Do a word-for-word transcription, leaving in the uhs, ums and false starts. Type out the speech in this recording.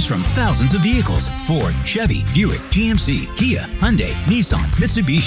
Choose from thousands of vehicles: Ford, Chevy, Buick, G M C, Kia, Hyundai, Nissan, Mitsubishi.